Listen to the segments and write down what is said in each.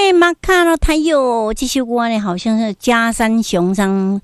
马卡罗太有这首歌呢，好像是嘉山雄山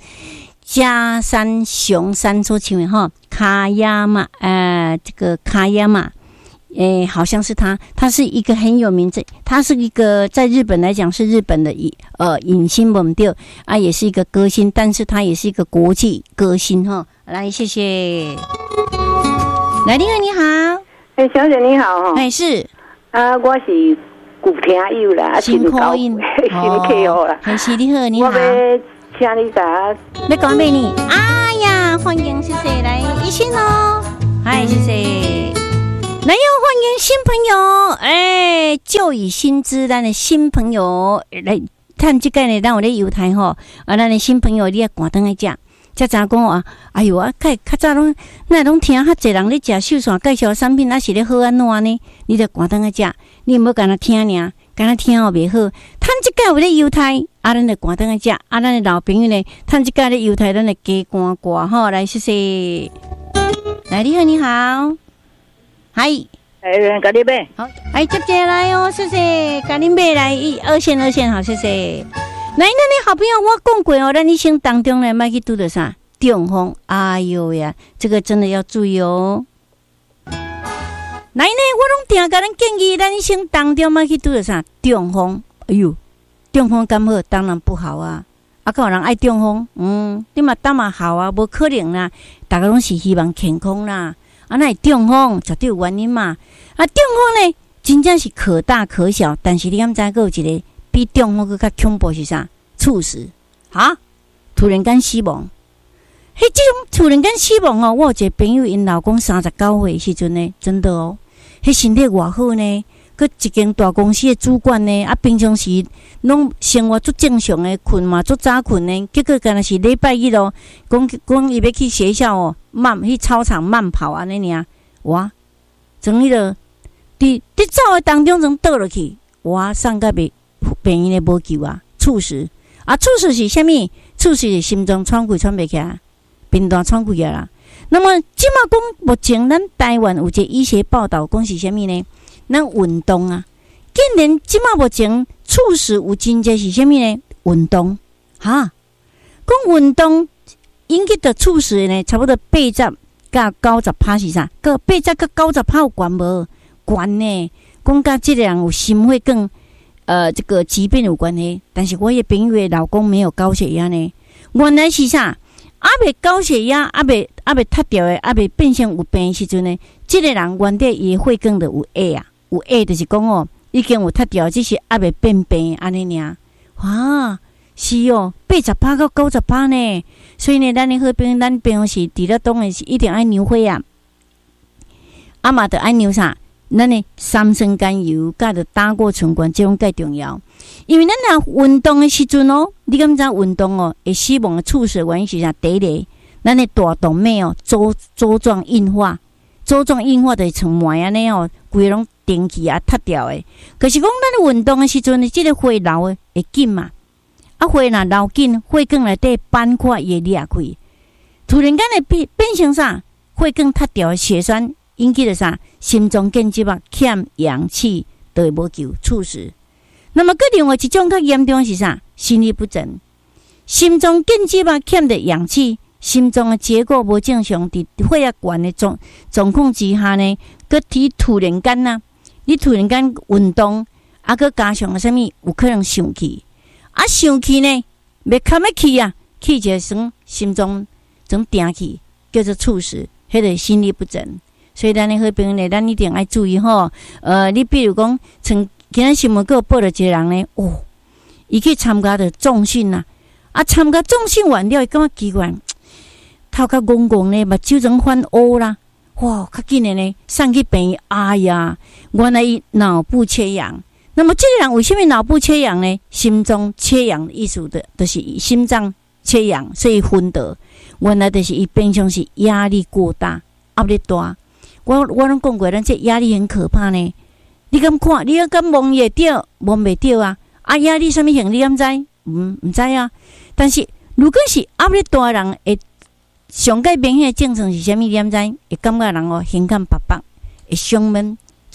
所唱的哈，卡亚玛，这个卡亚玛，好像是他是一个很有名，他是一个在日本来讲是日本的影星猛调啊，也是一个歌星，但是他也是一个国际歌星哈。来，谢谢。来，你好，你好。 小姐你好哈。 是啊，我是古听友啦， 新口音， 新客户啦。 是你好，你好。 我要请你打。 要讲俾你。哎呀，欢迎，谢谢，来一心哦。嗨，谢谢。来哟，欢迎新朋友，旧以新知，咱的新朋友来探这个呢，咱有咧油台吼，咱的新朋友你要赶灯来食。才知讲啊，哎哟啊，较早拢听较侪人咧食秀线介绍产品，是咧好安怎呢？你得赶灯来食，你唔好干那听尔，干那听哦袂好。趁即个有咧油台，咱就赶灯来食，咱的老朋友呢，趁即个咧油台，咱就加赶挂吼。来，谢谢。来，你好，你好，嗨， 咖喱贝， 好，接来哦，谢谢，咖喱贝来二线，好，谢谢。来，咱的好朋友，我讲过哦，咱一生当中呢，莫去拄到啥中风，哎呦呀，这个真的要注意哦。来呢，我拢定甲咱建议，咱一生当中莫去拄到啥中风，哎呦，中风敢好？当然不好啊！啊，有人爱中风，你嘛当嘛好啊，无可能啦，大家拢是希望健康啦。啊，那中风绝对有原因嘛。啊，中风呢，真正是可大可小，但是你敢知有一个？比中风更较恐怖是啥？猝死哈，突然间死亡。这种突然间死亡哦，我有一个朋友，因老公39岁时阵呢，真的哦，身体偌好呢，佮一间大公司的主管呢，平常时拢生活足正常的，困嘛足早困呢，结果干那是礼拜一哦，讲伊要去学校哦，去操场慢跑安尼尔，哇，从迄个伫走的当中，从倒落去，哇，上个病院的无救啊，猝死啊！猝死是啥物？猝死是心脏喘气喘袂起来，病毒喘气啊啦。那么，即马讲目前咱台湾有一个医学报道，讲是啥物呢？咱运动啊，竟然即马目前猝死有真侪是啥物呢？运动哈，讲运动引起的猝死呢，差不多80%到90%是啥？个80%到90%有悬无？悬呢？讲甲即个人有心血管。这个疾病有关系，但是我的朋友的老公没有高血压呢。原来是啥？未高血压，未塌掉的，未变成有病的时阵呢，这个人原底伊血管就有AIDS啊，有AIDS就是讲哦，已经有塌掉，只是未变病安尼尔。哇，是哦，80%到90%呢。所以呢，咱的好朋友，咱平常时除了当然是一定爱牛血啊，嘛得爱牛啥？咱的三酸甘油甲着打过醇酐，这种介重要。因为咱若运动的时阵哦，你敢知运动哦会死亡的猝死原因是啥？第一个，咱的大动脉哦粥状硬化，就是像糜安尼哦，规拢顶起啊塌掉的。可是讲咱的运动的时阵呢，这个血流的会紧嘛？啊，血若流紧，血管内底斑块也裂开，突然间会变成啥？血管塌掉的血栓。引起的啥？心脏紧急啊，欠氧气都会无救，猝死。那么，另外一种较严重的是啥？心律不整，心脏紧急啊，欠着氧气，心脏的结构无正常，伫血压管的状况之下呢，佮突然间呐，你突然间运动，佮加上啥物，有可能上气，上气呢，袂堪要气啊，气就算心脏总定气，叫做猝死，迄个心律不整。所以咱的好朋友呢，咱一定要注意吼。你比如讲，今仔新闻有报了一个人呢，伊去参加着重训呐，参加重训完了，伊感觉奇怪，头壳戆戆呢，目睭总翻乌啦，哇，较紧的呢，送去病院，哎呀，原来伊脑部缺氧。那么这个人为什么脑部缺氧呢？心脏缺氧的意思就是心脏缺氧，所以昏倒。原来就是伊平常是压力过大，压力大。我拢讲过，咱这压力很可怕呢。你敢看？你敢摸会到？摸袂到啊！压力什么型？你敢知？唔知啊。但是如果是压力大的人，会上界明显的症状是啥物？你敢知？会感觉人哦，胸腔白白，会胸闷，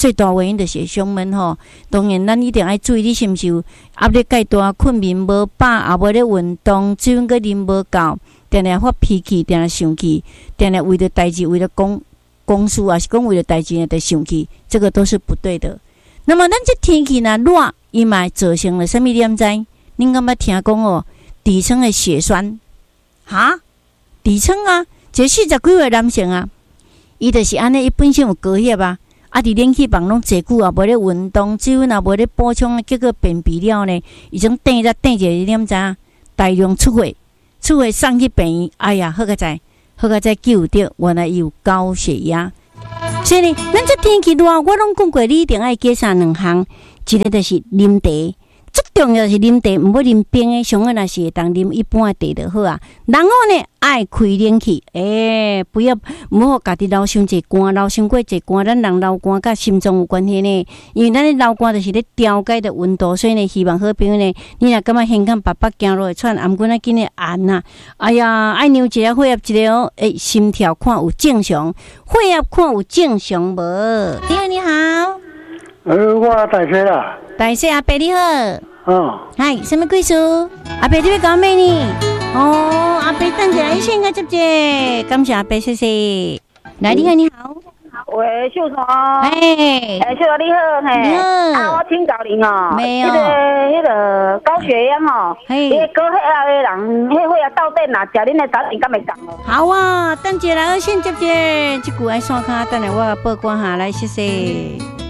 最大原因就是胸闷吼。当然，咱一定要注意，你是毋是有压力介大、困眠无饱，也无咧运动，水分佮啉无够，定定发脾气，定定生气，定定为了代志，为了公事，还是讲为了代志呢，在生气，这个都是不对的。那么，咱这天气呢热，伊嘛造成了什么？你毋知？恁敢捌听讲哦？底层的血栓，哈？底层啊，这40几岁男性啊，伊就是安尼，伊本身有高血啊，伫冷气房拢坐久啊，无咧运动，水分也无咧补充，结果便秘了呢，已经等一下，你毋知影？大量出血送去病院，哎呀，好在救着，原来伊有高血压。所以呢，咱这天气热，我拢讲过，你一定爱记3、2项，一个就是啉茶。最重要是啉茶，毋要啉冰的，上好若是会当啉一般的茶就好啊。然后呢，爱开冷气，不要毋好家己流伤济汗，流伤过济汗，咱人流汗甲心脏有关系呢。因为咱咧流汗就是咧调节的温度，所以呢，希望好朋友呢，你若感觉胸腔白行落会喘，颔管啊紧咧按啊，哎呀，爱量一下血压一个哦，心跳看有正常，血压看有正常无？你好，你好。 我大姐啦。 大姐阿伯你好。嗨，什么贵事？阿伯你要讲咩呢？哦，阿伯等一下，你先接接，感谢阿伯，谢谢。来，你好，你好。 喂，秀川。 哎， 秀川你好，嘿。 你好。 我请教您哦。 没有。 那个高血压哦， 嘿。 那高血压的人，那血压到底哪？吃恁的早点敢会讲哦？ 好啊，等一下来，我先接接，这句爱线卡，等下我报关下来，谢谢。